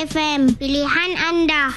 FM, pilihan anda.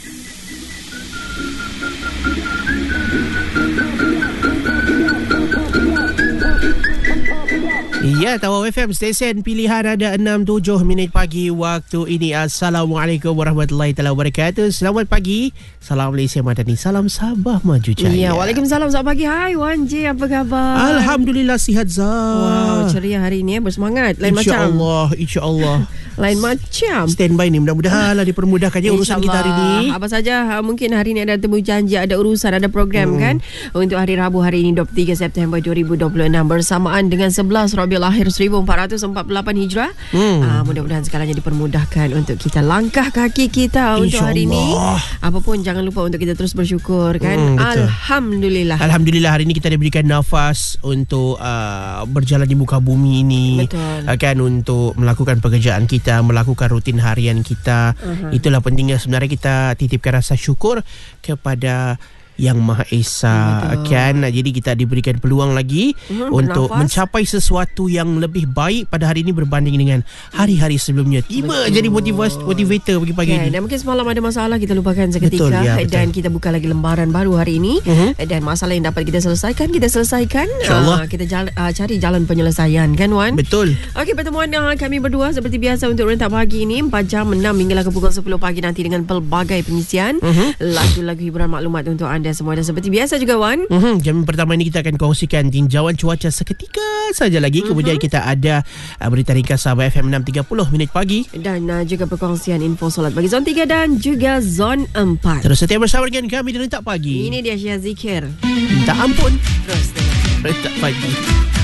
Ya, Tawau FM, stesen pilihan ada 6.7 minit pagi waktu ini. Assalamualaikum warahmatullahi wabarakatuh. Selamat pagi. Salam Malaysia Madani. Salam Sabah Maju Jaya. Ya, Waalaikumsalam. Selamat pagi. Hai Wan J, apa khabar? Alhamdulillah sihat Zah. Wow, ceria hari ini bersemangat. Lain InsyaAllah. Lain macam. Standby ni, mudah-mudahan lah dipermudahkan urusan kita hari ni. Apa saja, mungkin hari ini ada temu janji, ada urusan, ada program kan. Untuk hari Rabu hari ini 23 September 2026 bersamaan dengan 11 Rabiul Akhir 1448 Hijrah. Mudah-mudahan segalanya dipermudahkan untuk kita langkah kaki kita untuk hari ini. Apapun jangan lupa untuk kita terus bersyukur kan. Alhamdulillah. Alhamdulillah hari ini kita diberikan nafas untuk berjalan di muka bumi ini. Betul. Kan untuk melakukan pekerjaan kita, melakukan rutin harian kita. Itulah pentingnya sebenarnya kita titipkan rasa syukur kepada Yang Maha Esa. Kan, jadi kita diberikan peluang lagi untuk mencapai sesuatu yang lebih baik pada hari ini berbanding dengan hari-hari sebelumnya. Tiba jadi motivator pagi-pagi ini. Dan mungkin semalam ada masalah, kita lupakan seketika. Betul. Dan kita buka lagi lembaran baru hari ini. Dan masalah yang dapat kita selesaikan, InsyaAllah. Kita cari jalan penyelesaian kan Wan. Betul. Okey, pertemuan kami berdua seperti biasa untuk rentak pagi ini 4 jam 6 hinggalah ke pukul 10 pagi nanti dengan pelbagai pengisian lagu-lagu hiburan maklumat untuk anda semua. Dan seperti biasa juga Wan, jam pertama ini kita akan kongsikan tinjauan cuaca seketika saja lagi. Kemudian kita ada berita ringkas Sabah FM 6.30 minit pagi. Dan juga perkongsian info solat bagi zon 3 dan juga zon 4. Terus setia bersama dengan kami di Rentak Pagi. Ini dia Syah Zikir. Minta ampun. Terus Rentak Pagi.